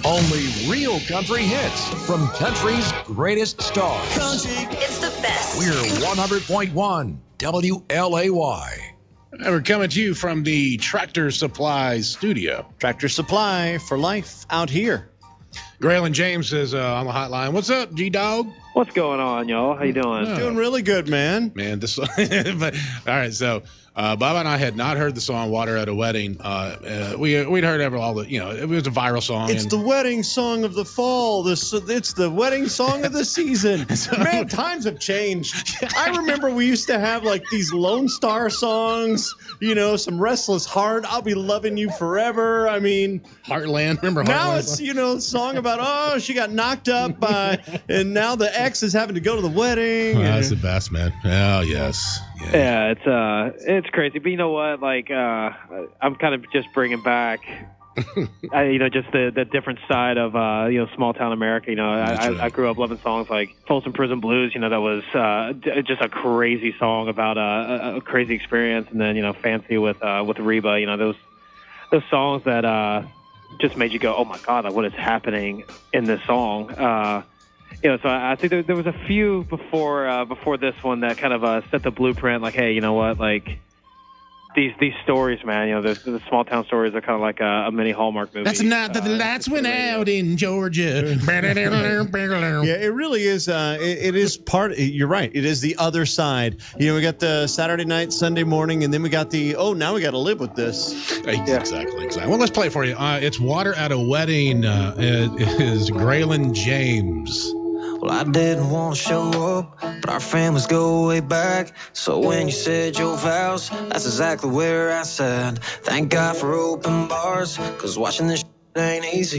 Only real country hits from country's greatest stars. It's the best. We're 100.1 WLAY. And we're coming to you from the Tractor Supply studio. Tractor Supply for life out here. Graylin James is on the hotline. What's up, G-Dog? What's going on, y'all? How you doing? Doing really good, man. Man, this but, all right, so Bob and I had not heard the song Water at a Wedding. We'd heard all the, it was a viral song. It's the wedding song of the fall. It's the wedding song of the season. Man, times have changed. I remember we used to have like these Lone Star songs, some Restless Heart, I'll Be Loving You Forever. I mean, Heartland. Remember Heartland? Now it's, a song about, she got knocked up by, and now the ex is having to go to the wedding. Oh, that's the best, man. Oh, yes. Yeah, it's crazy. But you know what? Like, I'm kind of just bringing back, just the different side of, small town America. I grew up loving songs like Folsom Prison Blues. That was just a crazy song about a crazy experience. And then, Fancy with Reba. Those songs that just made you go, oh my God, like what is happening in this song? So I think there was a few before this one that kind of set the blueprint. Like, hey, you know what? Like these stories, man. The small town stories are kind of like a mini Hallmark movie. That's not that the lights went out in Georgia. Yeah, it really is. It is part. You're right. It is the other side. We got the Saturday night, Sunday morning, and then we got now we got to live with this. Exactly. Well, let's play it for you. It's Water at a Wedding. It is Graylin James. Well, I didn't want to show up, but our families go way back. So when you said your vows, that's exactly where I sat. Thank God for open bars, 'cause watching this ain't easy.